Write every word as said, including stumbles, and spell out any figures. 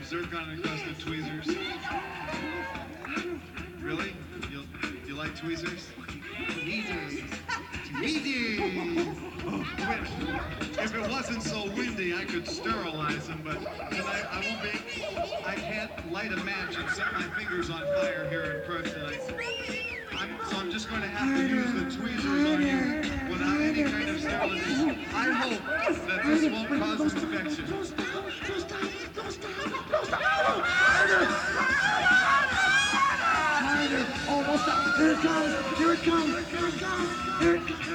zircon encrusted tweezers. Really? You you like tweezers? Tweezers. Tweezers. Oh, wait. If it wasn't so windy, I could sterilize them, but tonight I won't be. I can't light a match and set my fingers on fire here in person. I, I'm, so I'm just going to have to use the tweezers on you without any kind of sterilization. I hope that this won't cause infection. Don't stop! Don't stop! Don't stop! Don't stop! Almost up! Here it comes! Here it comes! Here it comes! Here it comes!